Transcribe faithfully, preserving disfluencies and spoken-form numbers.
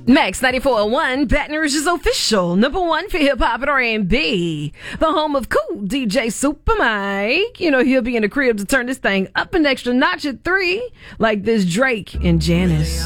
Max ninety-four point one, Baton Rouge's official number one for hip-hop and R and B. The home of cool D J Super Mike. You know, he'll be in the crib to turn this thing up an extra notch at three, like this Drake and Janice.